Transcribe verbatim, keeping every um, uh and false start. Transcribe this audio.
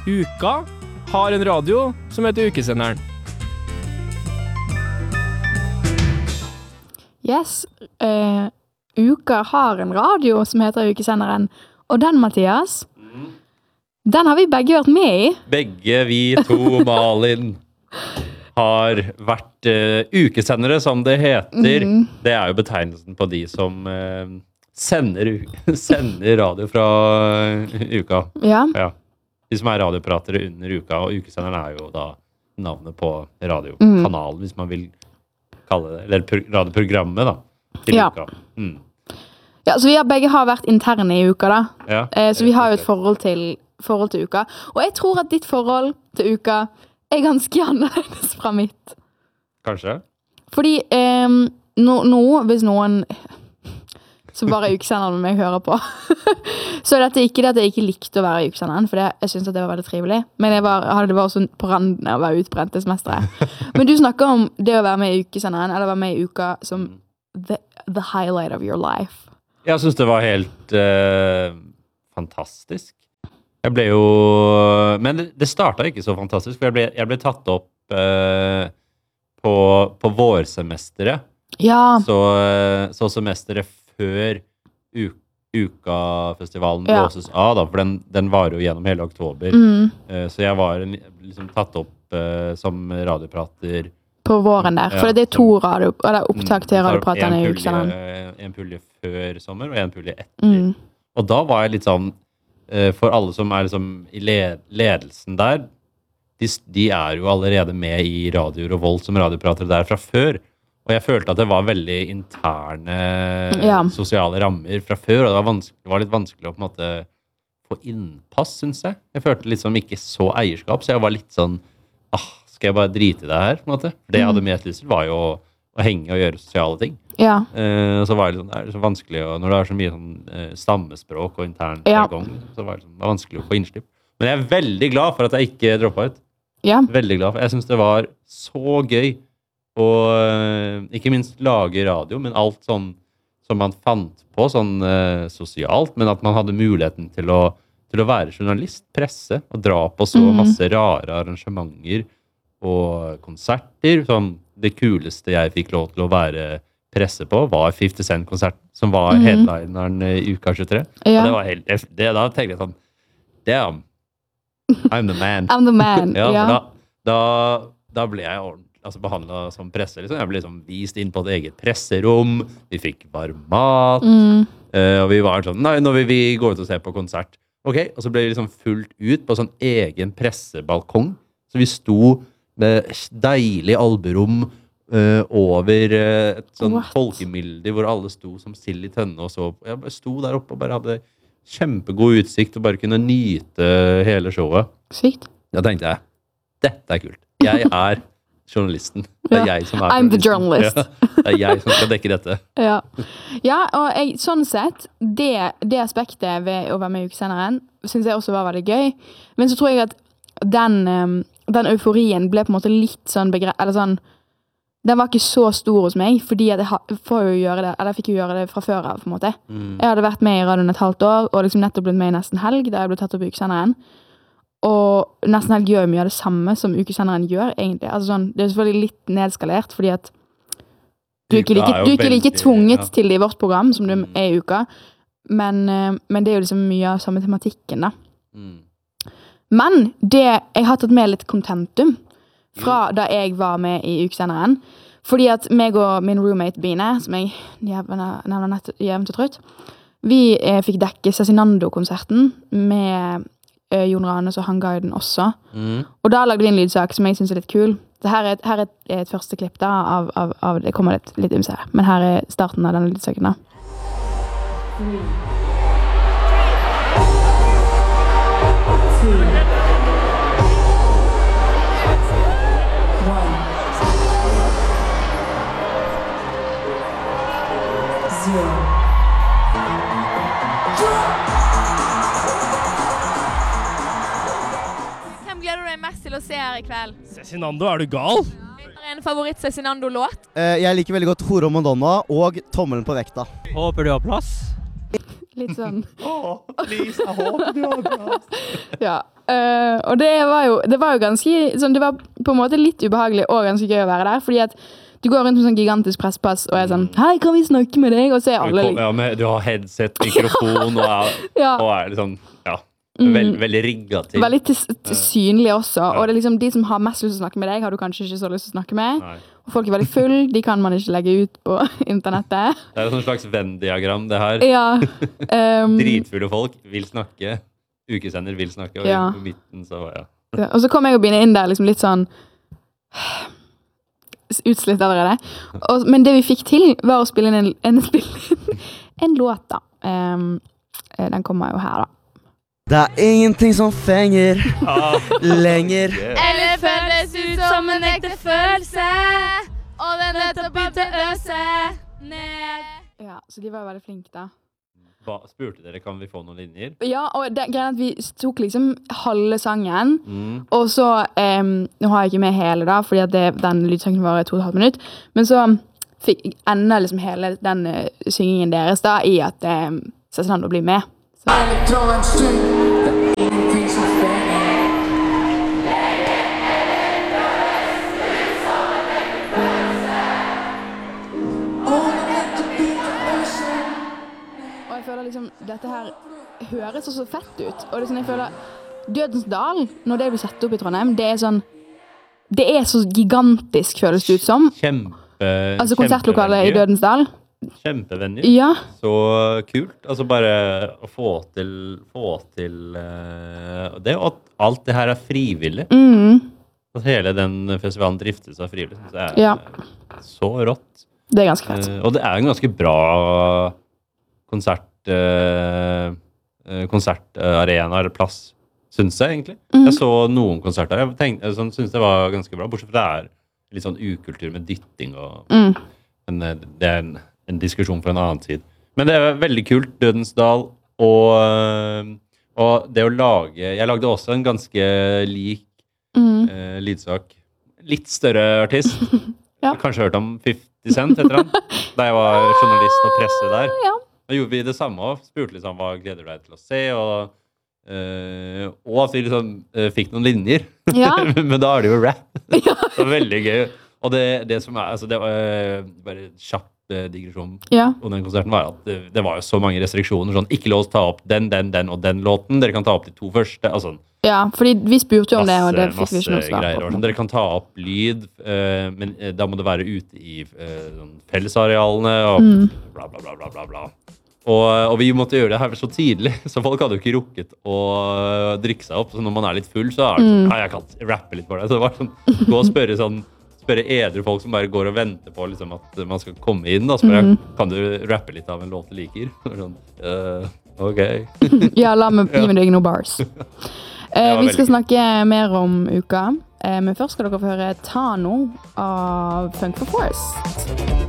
Uka har en radio som heter Ukesenderen. Yes, uh, Uka har en radio som heter Ukesenderen. Og den, Mathias, mm. den har vi begge vært med i. Begge vi to, Malin, har vært uh, ukesendere, som det heter. Mm. Det er jo betegnelsen på de som uh, sender, sender radio fra uh, Uka. Ja. Ja. De som er radiopratere under Uka, og ukesenderen er jo da navnet på radiokanalen, mm. hvis man vil kalle det, eller radioprogrammet da, til ja. Uka. Mm. Ja, så vi har begge har vært interne i Uka da. Ja, uh, så vi har jo et forhold til, forhold til Uka. Og jeg tror at ditt forhold til Uka er ganske annerledes fra mitt. Kanskje? Fordi um, nå, nå, hvis noen som bare er ukesenderen med meg hører på, så er dette ikke det at jeg ikke likte å være ukesenderen, for det, jeg synes at det var veldig trivelig. Men jeg var, hadde det vært sånn på randen av å være utbrent det semesteret. Men du snakker om det å være med i ukesenderen, eller være med i Uka som the, the highlight of your life. Jeg synes det var helt uh, fantastisk. Jeg ble jo... Men det, det startet ikke så fantastisk, for jeg ble, jeg ble tatt opp eh, på, på vårsemesteret. Ja. Så, så semesteret før u, Ukafestivalen ja. blåses av, da, for den, den varer jo gjennom hele oktober. Mm. Eh, så jeg var liksom tatt opp eh, som radioprater. På våren der, for ja, det er to radio, eller opptak til radiopraterne i ukesenderen. En pulje før sommer, og en pulje etter. Mm. Og da var jeg litt sånn, for alle som er liksom i ledelsen der, de, de er jo allerede med i Radio Revolt som radiopratere der fra før. Og jeg følte at det var veldig interne ja. sosiale rammer fra før, og det var, vanskelig, det var litt vanskelig å på en måte få innpass, synes jeg. Jeg følte liksom ikke så eierskap, så jeg var litt sånn, ah, skal jeg bare drite i det her, på en måte? For det jeg hadde mest lyst til var jo å, å henge og gjøre sosiale ting. Ja. Uh, så var det, sånn, det er så vanskelig, og når det er så mye sånn, uh, stammespråk og intern ja. jargong, så var det, sånn, det var vanskelig å få innslipp. Men jeg er veldig glad for at jeg ikke droppet ut. Ja. Veldig glad for. Jeg synes det var så gøy å uh, ikke minst lage radio, men alt sånn som man fant på, sånn uh, sosialt, men at man hadde muligheten til å, til å være journalist, presse, og dra på så mm. masse rare arrangementer og konserter. Sånn, det kuleste jeg fikk lov til å være presse på var fifty Cent-konsert, som var mm. headlineren i Uka tjuetre. Ja. Og det var helt, det, da tenkte jeg sånn, damn, I'm the man. I'm the man, ja. ja. Da, da, da ble jeg altså, behandlet som presse, liksom. Jeg ble liksom vist inn på et eget presserom, vi fikk varm mat, mm. uh, og vi var sånn, nei, nå vil vi gå ut og se på konsert. Ok, og så ble vi liksom fullt ut på sånn egen pressebalkong, så vi sto med deilig alberom, Uh, over uh, et sånn What? folkemilde hvor alle sto som sild i tønne og så. Jeg bare sto der oppe og bare hadde kjempegod utsikt og bare kunne nyte hele showet. Sykt. Da tenkte jeg, dette er kult. Jeg er journalisten. Det er jeg som er I'm the journalist. Ja, det er jeg som skal dekke dette. Ja, ja og jeg, sånn sett, det, det aspektet ved å være med i ukesenderen synes jeg også var veldig gøy. Men så tror jeg at den, um, den euforien ble på en måte litt sånn begre- eller sånn den var ikke så stor hos meg, fordi jeg, får jo gjøre det, eller jeg fikk jo gjøre det fra før av, på en måte. Mm. Jeg hadde vært med i radioen et halvt år, og liksom nettopp blitt med i Nesten Helg, da jeg ble tatt opp i ukesenderen. Og Nesten Helg gjør mye av det samme som ukesenderen gjør, egentlig. Altså sånn, det er selvfølgelig litt nedskalert, fordi at du er ikke like, du er ikke like tvunget ja. til det i vårt program, som du er i Uka. Men, men det er jo liksom mye av samme tematikken, da. Mm. Men det, jeg har tatt med litt kontentum, fra da jeg var med i ukesenderen. Fordi at meg og min roommate Bine, som jeg nevner nett jevnt og trutt, vi eh, fikk dekke Cezinando-konserten med eh, Jon Ranes og Han Guiden også. Mm. Og da lagde vi en lydsak som jeg synes er litt kul. Det her er et, her er et, et første klipp da, av, av, av det kommer litt, litt umse. Men her er starten av denne lydsaken da. Mm. Hvem gleder du deg mest til å se her i kveld? Cezinando, er du gal? Er en favoritt Cezinando-låt? Uh, jeg liker veldig godt Hore og Madonna og Tommelen på vekta. Håper du har plass? Litt sånn. Åh, oh, please, jeg håper du har plass. Ja, eh, og det var jo, det var jo ganske, sånn, det var på en måte litt ubehagelig og ganske gøy å være der, fordi at du går rundt med sånn gigantisk presspass og er sånn, hei, kan vi snakke med deg? Og så er alle Kom, ja, men du har headset, mikrofon, og er, ja. og er liksom, ja, veld, veldig rigget til. Veldig til, til synlig også, ja. Og det er liksom de som har mest lyst til å snakke med deg, har du kanskje ikke så lyst til å snakke med. Nei. Og folk er veldig full, de kan man ikke legge ut på internettet. Det er jo sånn slags Venn-diagram, det her. Ja. Um, Dritfulle folk vil snakke, ukesender vil snakke, og ja. på midten så, ja. Ja, og så kom jeg og begynne inn der liksom litt sånn utslitt allerede. Og, men det vi fikk til var å spille inn en, en, spille, en låt da. Um, den kommer jo her da. Det er ingenting som fenger Ah, lenger. Eller føles ut som en ekte følelse, og den nettopp begynte å øse ned. Ja, så de var veldig flinke da. Hva, spurte dere, kan vi få noen linjer? Ja, og det greia er at vi tok liksom halve sangen, Mm. og så, um, nå har jeg ikke med hele da, fordi at det, den lydsangen var to og et halvt minutt, men så fikk enda liksom hele den uh, syngingen deres da, i at um, Cezinando blir med. Så. Og jeg føler liksom, dette her høres så fett ut, og det er sånn, jeg føler Dødens Dal, når det blir satt opp i Trondheim, det er sånn, det er så gigantisk føles det ut som. Kjempe, Altså konsertlokalet i kjempevenue. Dødens Dal. Kjempevenue. Ja, Så kult. Altså bare å få til, få til uh, det, og at alt det her er frivillig. mm, At hele den festivalen driftes av frivillig. synes jeg er Ja. eh, så rått. det er ganske fett. Eh, og det er en ganske bra konsert, uh, konsertarena eller plass, synes jeg egentlig. Mhm. Jeg så noen konserter. Jeg tenkte, sånn, synes det var ganske bra, bortsett fra det er litt sånn ukultur med dytting og Mm. Men eh, det er en, en diskusjon for en annen tid. Men det er veldig kult, Dødens Dal, og, eh, og det å lage Jeg lagde også en ganske lik Mm. eh, lydsak. Litt større artist. Ja. Kanskje hørt om fifty Cent etter han, da jeg var journalist og presse der. Ja. Da gjorde vi det samme og spurte liksom hva gleder du deg til å se, og, eh, og at vi liksom eh, fikk noen linjer. Ja. Men da er det jo rap. Ja. Det var veldig gøy. Og det, det som er, altså det var eh, bare kjapp eh, digresjon Ja. om den konserten var at det, det var jo så mange restriksjoner, sånn, ikke lov til å ta opp den, den, den og den låten, dere kan ta opp de to første, altså Ja, fordi vi spurte jo om det, og det fikk vi masse ikke noe svar greier. på. og Sånn, dere kan ta opp lyd, eh, men eh, da må det være ute i eh, sånn fellesarealene, og Mm. bla, bla, bla, bla, bla, bla. Og, og vi måtte gjøre det her så tidlig, så folk hadde jo ikke rukket å drikke seg opp. Så når man er litt full, så er det sånn, Mm. nei, jeg kan rappe litt for deg. Så det var sånn, gå og spørre sånn, spørre edru folk som bare går og venter på liksom, at man skal komme inn, da spørre, Mm. kan du rappe litt av en låt du liker? Og sånn, «Eh, ok. Ja, la meg gi meg deg noen bars. Eh, var vi skal veldig snakke mer om uka, eh, men først skal dere få høre Tano av Funk for Forest.